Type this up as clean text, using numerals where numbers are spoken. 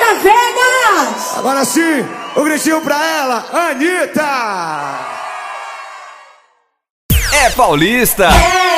Vegas! Agora sim, um gritinho pra ela, Anitta! É paulista! É